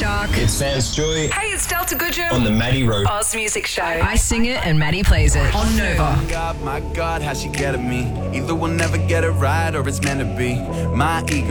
Shark. It's Vance Joy. Hey, it's Delta Goodrum. On the Maddie Road. Oz Music Show. I sing it and Maddie plays it on Nova. My God, how she get at me. Either we'll never get it right or it's meant to be. My ego